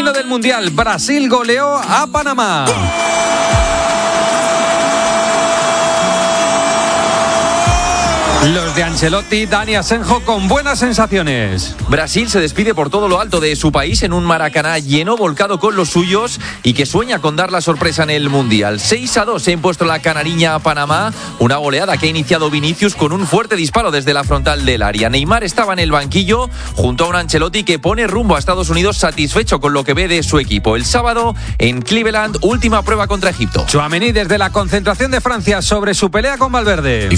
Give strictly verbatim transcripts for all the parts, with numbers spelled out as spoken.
duelo del Mundial. Brasil goleó a Panamá. Los de Ancelotti, Dani Asenjo, con buenas sensaciones. Brasil se despide por todo lo alto de su país en un Maracaná lleno, volcado con los suyos y que sueña con dar la sorpresa en el Mundial. seis a dos se ha impuesto la canariña a Panamá, una goleada que ha iniciado Vinicius con un fuerte disparo desde la frontal del área. Neymar estaba en el banquillo junto a un Ancelotti que pone rumbo a Estados Unidos satisfecho con lo que ve de su equipo. El sábado en Cleveland, última prueba contra Egipto. Tchouaméni desde la concentración de Francia sobre su pelea con Valverde.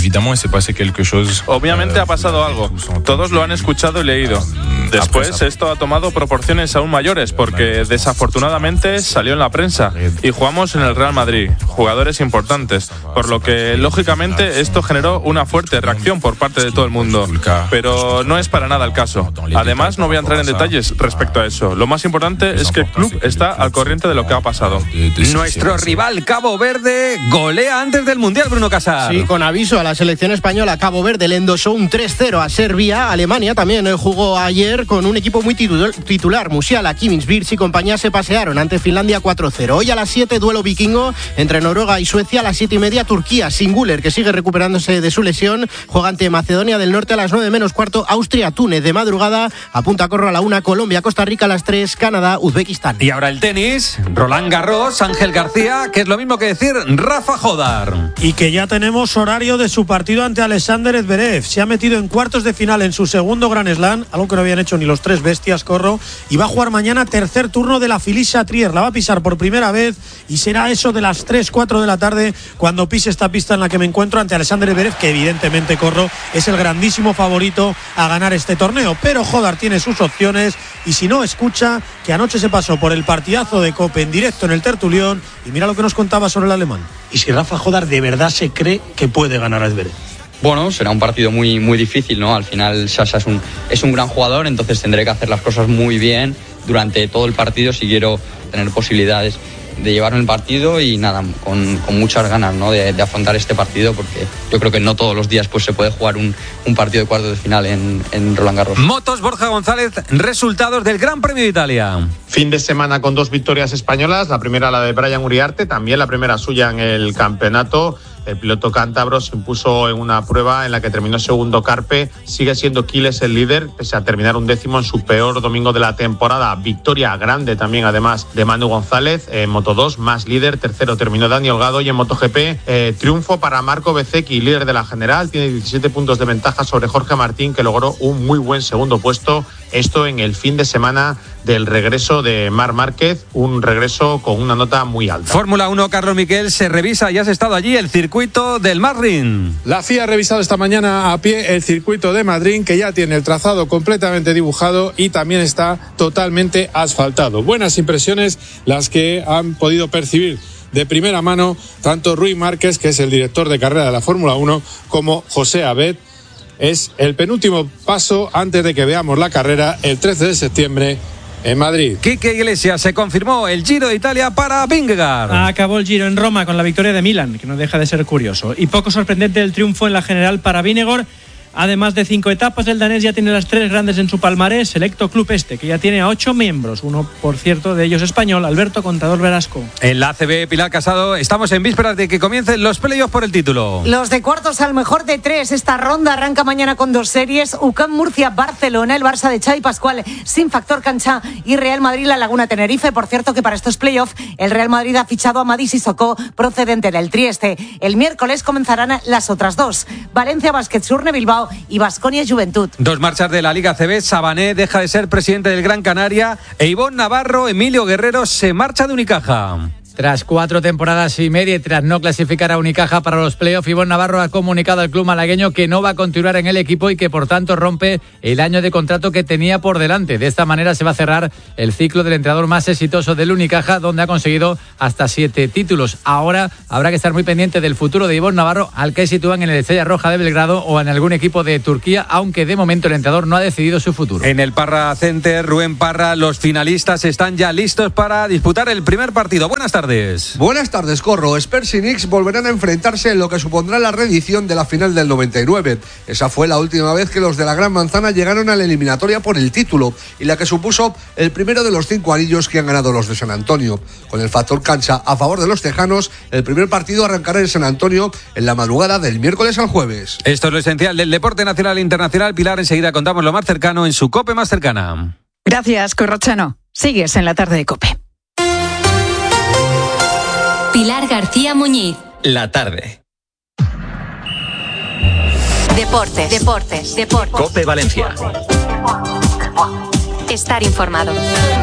Obviamente ha pasado algo. Todos lo han escuchado y leído. Después esto ha tomado proporciones aún mayores porque desafortunadamente salió en la prensa y jugamos en el Real Madrid, jugadores importantes, por lo que lógicamente esto generó una fuerte reacción por parte de todo el mundo. Pero no es para nada el caso. Además, no voy a entrar en detalles respecto a eso. Lo más importante es que el club está al corriente de lo que ha pasado. Nuestro rival Cabo Verde golea antes del Mundial, Bruno Casar. Sí, con aviso a la selección española. Cabo Verde le endosó un tres cero a Serbia. Alemania también jugó ayer con un equipo muy titular. Musiala, Kimmich, Wirtz y compañía se pasearon ante Finlandia cuatro cero. Hoy a las siete, duelo vikingo entre Noruega y Suecia. A las siete y media, Turquía, sin Güler, que sigue recuperándose de su lesión, juega ante Macedonia del Norte. A las nueve menos cuarto, Austria, Túnez. De madrugada, a punta corro a la una, Colombia, Costa Rica. A las tres, Canadá, Uzbekistán. Y ahora el tenis, Roland Garros, Ángel García, que es lo mismo que decir Rafa Jodar. Y que ya tenemos horario de su partido ante Alexander Zverev. Se ha metido en cuartos de final en su segundo Grand Slam, algo que no habían hecho ni los tres bestias, corro, y va a jugar mañana tercer turno de la Philippe-Chatrier. La va a pisar por primera vez y será eso de las tres, cuatro de la tarde cuando pise esta pista en la que me encuentro ante Alexander Zverev, que evidentemente, corro, es el grandísimo favorito a ganar este torneo. Pero Jodar tiene sus opciones y si no, escucha que anoche se pasó por el partidazo de Cope en directo en el Tertulión y mira lo que nos contaba sobre el alemán. Y si Rafa Jodar de verdad se cree que puede ganar a Zverev. Bueno, será un partido muy, muy difícil, ¿no? Al final Sasha es un, es un gran jugador, entonces tendré que hacer las cosas muy bien durante todo el partido si quiero tener posibilidades de llevarme el partido y nada, con, con muchas ganas, ¿no? de, de afrontar este partido, porque yo creo que no todos los días pues se puede jugar un, un partido de cuartos de final en, en Roland Garros. Motos, Borja González, resultados del Gran Premio de Italia. Fin de semana con dos victorias españolas, la primera la de Brian Uriarte, también la primera suya en el campeonato. El piloto cántabro se impuso en una prueba en la que terminó segundo Carpe. Sigue siendo Quiles el líder, pese a terminar un décimo en su peor domingo de la temporada. Victoria grande también, además, de Manu González. En Moto dos, más líder. Tercero terminó Dani Holgado. Y en MotoGP, eh, triunfo para Marco Bezzecchi, líder de la general. Tiene diecisiete puntos de ventaja sobre Jorge Martín, que logró un muy buen segundo puesto. Esto en el fin de semana del regreso de Marc Márquez, un regreso con una nota muy alta. Fórmula uno, Carlos Miquel, se revisa, ya has estado allí, el circuito del Madrid. La F I A ha revisado esta mañana a pie el circuito de Madrid, que ya tiene el trazado completamente dibujado y también está totalmente asfaltado. Buenas impresiones las que han podido percibir de primera mano tanto Rui Márquez, que es el director de carrera de la Fórmula uno, como José Abed. Es el penúltimo paso antes de que veamos la carrera el trece de septiembre en Madrid. Quique Iglesias, se confirmó el Giro de Italia para Vingegaard. Acabó el Giro en Roma con la victoria de Milan, que no deja de ser curioso. Y poco sorprendente el triunfo en la general para Vingegaard. Además de cinco etapas, el danés ya tiene las tres grandes en su palmarés. Selecto Club este, que ya tiene a ocho miembros. Uno, por cierto, de ellos español, Alberto Contador Velasco. En la A C B, Pilar Casado, estamos en vísperas de que comiencen los playoffs por el título. Los de cuartos al mejor de tres. Esta ronda arranca mañana con dos series. U C A M Murcia, Barcelona, el Barça de Xavi Pascual sin factor cancha y Real Madrid, La Laguna Tenerife. Por cierto, que para estos playoffs el Real Madrid ha fichado a Madi Sissoko, procedente del Trieste. El miércoles comenzarán las otras dos. Valencia Basket, Surne Bilbao y Baskonia Juventud. Dos marchas de la Liga A C B. Sabané deja de ser presidente del Gran Canaria e Ivonne Navarro, Emilio Guerrero se marcha de Unicaja. Tras cuatro temporadas y media y tras no clasificar a Unicaja para los playoffs, Ivonne Navarro ha comunicado al club malagueño que no va a continuar en el equipo y que por tanto rompe el año de contrato que tenía por delante. De esta manera se va a cerrar el ciclo del entrenador más exitoso del Unicaja, donde ha conseguido hasta siete títulos. Ahora habrá que estar muy pendiente del futuro de Ivonne Navarro, al que sitúan en el Estrella Roja de Belgrado o en algún equipo de Turquía, aunque de momento el entrenador no ha decidido su futuro. En el Parra Center, Rubén Parra, los finalistas están ya listos para disputar el primer partido. Buenas tardes. tardes. Buenas tardes, Corro. Spurs y Knicks volverán a enfrentarse en lo que supondrá la reedición de la final del noventa y nueve. Esa fue la última vez que los de la Gran Manzana llegaron a la eliminatoria por el título y la que supuso el primero de los cinco anillos que han ganado los de San Antonio. Con el factor cancha a favor de los tejanos, el primer partido arrancará en San Antonio en la madrugada del miércoles al jueves. Esto es lo esencial del deporte nacional e internacional. Pilar, enseguida contamos lo más cercano en su COPE más cercana. Gracias, Corrochano. Sigues en la tarde de COPE. Pilar García Muñiz. La tarde. Deportes, deportes, deportes. COPE Valencia. Estar informado.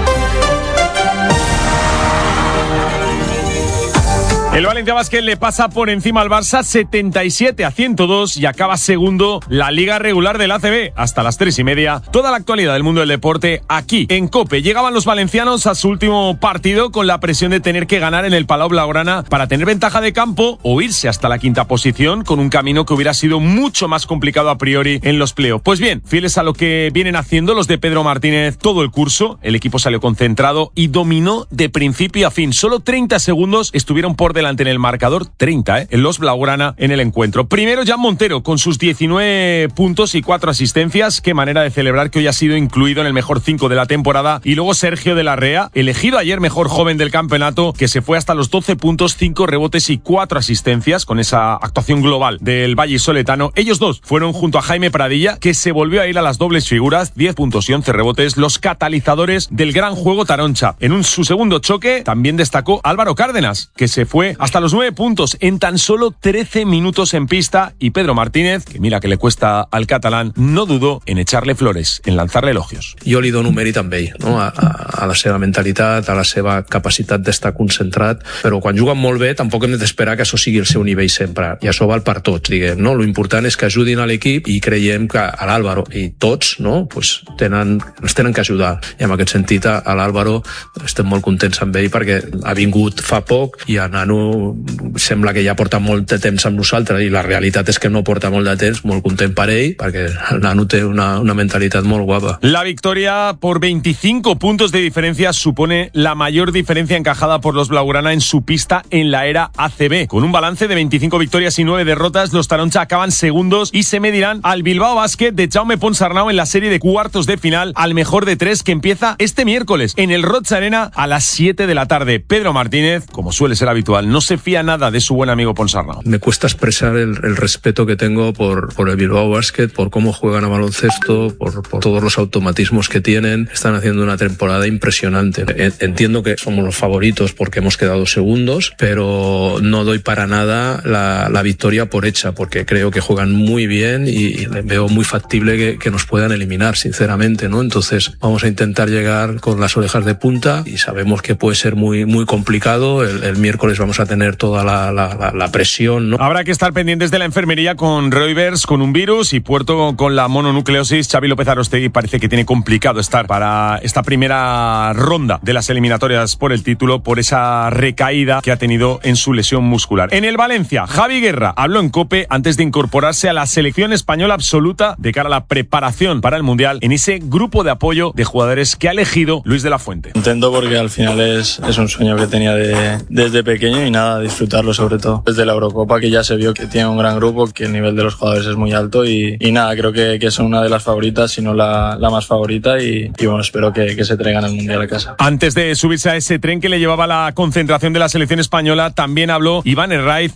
El Valencia Basket le pasa por encima al Barça setenta y siete a ciento dos y acaba segundo la liga regular del A C B. Hasta las tres y media, toda la actualidad del mundo del deporte aquí en COPE. Llegaban los valencianos a su último partido con la presión de tener que ganar en el Palau Blaugrana para tener ventaja de campo o irse hasta la quinta posición con un camino que hubiera sido mucho más complicado a priori en los playoffs. Pues bien, fieles a lo que vienen haciendo los de Pedro Martínez todo el curso, el equipo salió concentrado y dominó de principio a fin. Solo treinta segundos estuvieron por delante en el marcador, treinta, ¿eh? En los Blaugrana en el encuentro. Primero Jan Montero con sus diecinueve puntos y cuatro asistencias. Qué manera de celebrar que hoy ha sido incluido en el mejor cinco de la temporada. Y luego Sergio de la Rea, elegido ayer mejor joven del campeonato, que se fue hasta los doce puntos, cinco rebotes y cuatro asistencias con esa actuación global del vallisoletano. Ellos dos fueron junto a Jaime Pradilla, que se volvió a ir a las dobles figuras, diez puntos y once rebotes, los catalizadores del gran juego Taroncha. En un, su segundo choque también destacó Álvaro Cárdenas, que se fue hasta los nueve puntos en tan solo trece minutos en pista, y Pedro Martínez, que mira que le cuesta al catalán, no dudó en echarle flores, en lanzarle elogios. Jo li dono mèrit amb ell, no? a, a, a la seva mentalitat, a la seva capacitat d'estar concentrat, però quan juguen molt bé tampoc hem d'esperar que això sigui el seu nivell sempre, i això val per tots, diguem, no? Lo important és que ajudin a l'equip i creiem que a l'Àlvaro i tots, no? Pues tenen, ens tenen que ajudar, i en aquest sentit a, a l'Àlvaro estem molt contents amb ell perquè ha vingut fa poc i a Nano sembla que ja porta molt de temps amb nosaltres, i la realitat és que no porta molt de temps. Molt content per ell perquè el nano té una, una mentalitat molt guapa. La victoria por veinticinco puntos de diferencia supone la mayor diferencia encajada por los Blaugrana en su pista en la era A C B. Con un balance de veinticinco victorias y nueve derrotas, los Taroncha acaban segundos y se medirán al Bilbao Basket de Jaume Ponsarnau en la serie de cuartos de final al mejor de tres, que empieza este miércoles en el Roig Arena a las siete de la tarde. Pedro Martínez, como suele ser habitual, no se fía nada de su buen amigo Ponsarnau. Me cuesta expresar el, el respeto que tengo por, por el Bilbao Basket, por cómo juegan a baloncesto, por, por todos los automatismos que tienen. Están haciendo una temporada impresionante. Entiendo que somos los favoritos porque hemos quedado segundos, pero no doy para nada la, la victoria por hecha, porque creo que juegan muy bien y, y veo muy factible que, que nos puedan eliminar, sinceramente, ¿no? Entonces vamos a intentar llegar con las orejas de punta, y sabemos que puede ser muy, muy complicado. El, el miércoles vamos a tener toda la, la, la presión, ¿no? Habrá que estar pendientes de la enfermería con Reuvers con un virus y Puerto con la mononucleosis. Xavi López Arostegui parece que tiene complicado estar para esta primera ronda de las eliminatorias por el título por esa recaída que ha tenido en su lesión muscular. En el Valencia, Javi Guerra habló en COPE antes de incorporarse a la selección española absoluta de cara a la preparación para el Mundial en ese grupo de apoyo de jugadores que ha elegido Luis de la Fuente. Contento porque al final es, es un sueño que tenía de, desde pequeño, y nada, disfrutarlo sobre todo. Desde la Eurocopa, que ya se vio que tiene un gran grupo, que el nivel de los jugadores es muy alto, y, y nada, creo que, que son una de las favoritas, si no la, la más favorita, y, y bueno, espero que, que se traigan el Mundial a casa. Antes de subirse a ese tren que le llevaba a la concentración de la selección española, también habló Iván Herraiz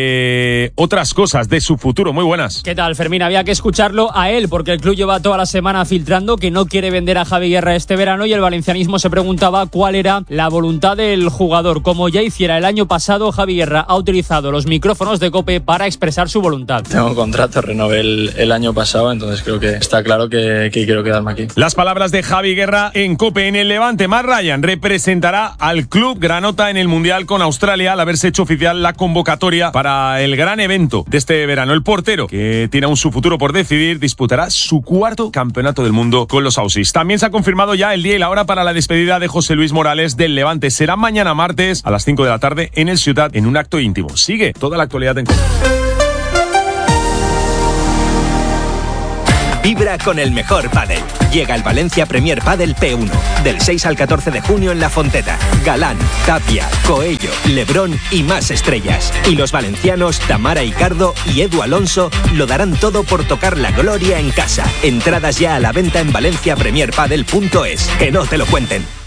de otras cosas, de su futuro. Muy buenas. ¿Qué tal, Fermín? Había que escucharlo a él, porque el club lleva toda la semana filtrando que no quiere vender a Javi Guerra este verano, y el valencianismo se preguntaba cuál era la voluntad del jugador. Como ya hiciera el año pasado, Javi Guerra ha utilizado los micrófonos de COPE para expresar su voluntad. Tengo un contrato, renové el, el año pasado, entonces creo que está claro que, que quiero quedarme aquí. Las palabras de Javi Guerra en COPE. En el Levante, Matt Ryan representará al club granota en el Mundial con Australia al haberse hecho oficial la convocatoria para el gran evento de este verano. El portero, que tiene aún su futuro por decidir, disputará su cuarto campeonato del mundo con los Aussies. También se ha confirmado ya el día y la hora para la despedida de José Luis Morales del Levante. Será mañana martes a las cinco de la tarde en el Ciutat, en un acto íntimo. Sigue toda la actualidad en COPE. Vibra con el mejor pádel. Llega el Valencia Premier Padel P uno. Del seis al catorce de junio en La Fonteta. Galán, Tapia, Coello, Lebrón y más estrellas. Y los valencianos Tamara Icardo y Edu Alonso lo darán todo por tocar la gloria en casa. Entradas ya a la venta en valencia premier padel punto es. Que no te lo cuenten.